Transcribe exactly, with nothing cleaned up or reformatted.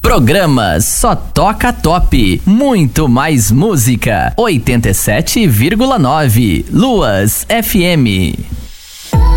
Programa Só Toca Top. Muito mais música. oitenta e sete vírgula nove Luas F M.